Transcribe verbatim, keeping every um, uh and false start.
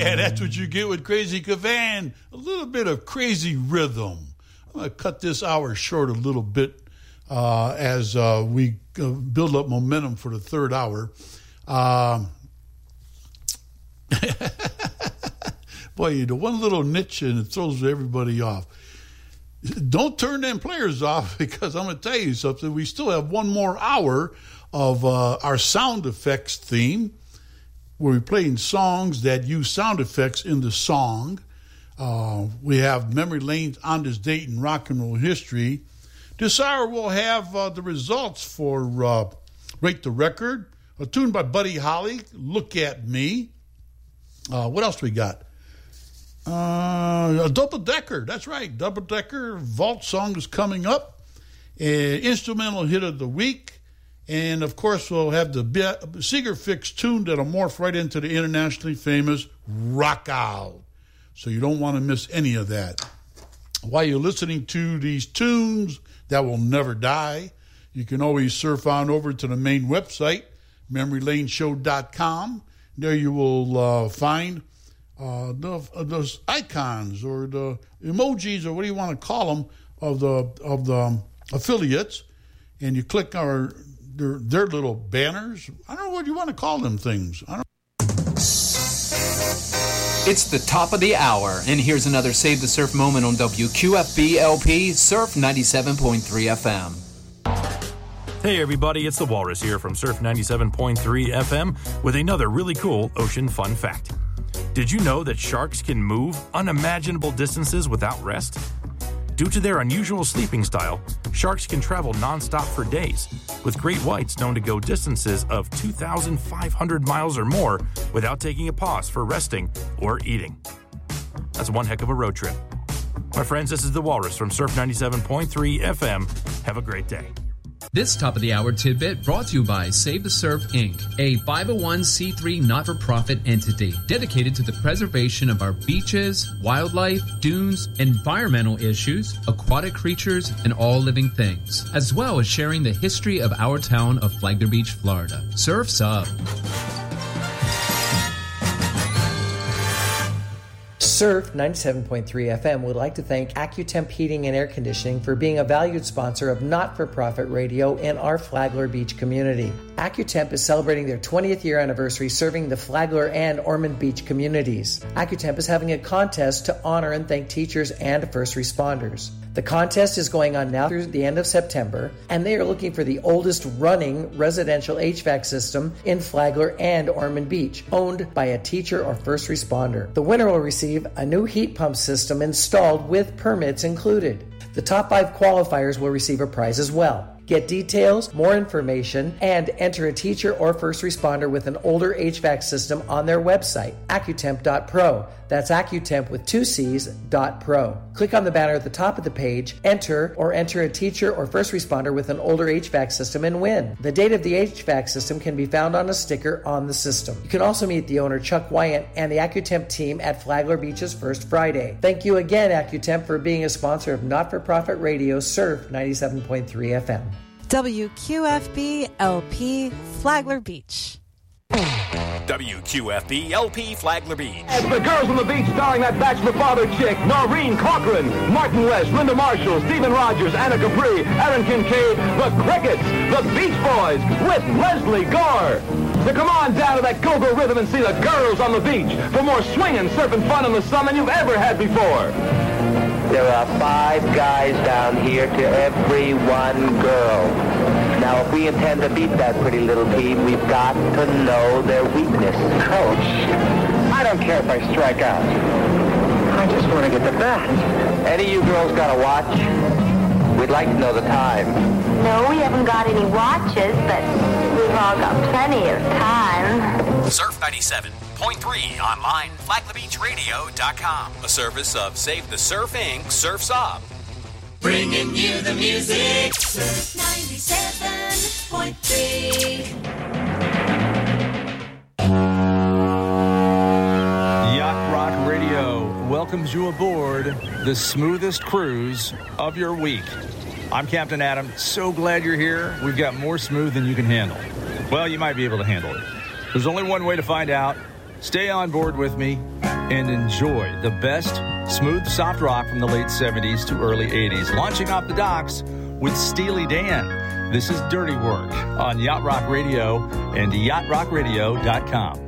Yeah, that's what you get with Crazy Cavan. A little bit of crazy rhythm. I'm going to cut this hour short a little bit uh, as uh, we uh, build up momentum for the third hour. Um, boy, you know, one little niche and it throws everybody off. Don't turn them players off, because I'm going to tell you something. We still have one more hour of uh, our sound effects theme, where we're playing songs that use sound effects in the song. Uh, we have Memory Lane on this date in rock and roll history. This hour we'll have uh, the results for uh, Rate the Record, a tune by Buddy Holly, Look at Me. Uh, what else we got? Uh, a double-decker, that's right. Double-decker vault song is coming up. Uh, instrumental hit of the week. And, of course, we'll have the Seeger Fix tune that'll morph right into the internationally famous Rock Out. So you don't want to miss any of that. While you're listening to these tunes that will never die, you can always surf on over to the main website, memory lane show dot com. There you will uh, find uh, the, uh, those icons or the emojis, or what do you want to call them, of the of the um, affiliates, and you click our their, their little banners. I don't know what you want to call them things. I don't. It's the top of the hour, and here's another Save the Surf moment on W Q F B L P Surf ninety-seven point three F M. Hey everybody, it's the Walrus here from Surf ninety-seven point three F M with another really cool ocean fun fact. Did you know that sharks can move unimaginable distances without rest? Due to their unusual sleeping style, sharks can travel nonstop for days, with great whites known to go distances of two thousand five hundred miles or more without taking a pause for resting or eating. That's one heck of a road trip. My friends, this is the Walrus from Surf ninety-seven point three F M. Have a great day. This top-of-the-hour tidbit brought to you by Save the Surf, Incorporated, a five oh one c three not-for-profit entity dedicated to the preservation of our beaches, wildlife, dunes, environmental issues, aquatic creatures, and all living things, as well as sharing the history of our town of Flagler Beach, Florida. Surf's up. Surf ninety-seven point three F M would like to thank AccuTemp Heating and Air Conditioning for being a valued sponsor of not-for-profit radio in our Flagler Beach community. AccuTemp is celebrating their twentieth year anniversary serving the Flagler and Ormond Beach communities. AccuTemp is having a contest to honor and thank teachers and first responders. The contest is going on now through the end of September, and they are looking for the oldest running residential H V A C system in Flagler and Ormond Beach, owned by a teacher or first responder. The winner will receive a new heat pump system installed with permits included. The top five qualifiers will receive a prize as well. Get details, more information, and enter a teacher or first responder with an older H V A C system on their website, accutemp dot pro. That's Accutemp with two C's, dot pro. Click on the banner at the top of the page, enter, or enter a teacher or first responder with an older H V A C system and win. The date of the H V A C system can be found on a sticker on the system. You can also meet the owner, Chuck Wyant, and the Accutemp team at Flagler Beach's First Friday. Thank you again, Accutemp, for being a sponsor of not-for-profit radio Surf ninety-seven point three F M. W Q F B L P Flagler Beach. W Q F B L P Flagler Beach. As the Girls on the Beach, starring that bachelor father chick, Noreen Cochran, Martin West, Linda Marshall, Stephen Rogers, Anna Capri, Aaron Kincaid, the Crickets, the Beach Boys, with Leslie Gore. So come on down to that go-go rhythm and see the Girls on the Beach for more swinging, surfing fun in the sun than you've ever had before. There are five guys down here to every one girl. Now, if we intend to beat that pretty little team, we've got to know their weakness. Coach, I don't care if I strike out. I just want to get the bat. Any of you girls got a watch? We'd like to know the time. No, we haven't got any watches, but we've all got plenty of time. Surf ninety-seven point three online, flagler beach radio dot com. A service of Save the Surf, Incorporated, Surf's Up. Bringing you the music. Surf ninety-seven point three. Yacht Rock Radio welcomes you aboard the smoothest cruise of your week. I'm Captain Adam. So glad you're here. We've got more smooth than you can handle. Well, you might be able to handle it. There's only one way to find out. Stay on board with me. and enjoy the best smooth soft rock from the late seventies to early eighties. Launching off the docks with Steely Dan. This is Dirty Work on Yacht Rock Radio and yacht rock radio dot com.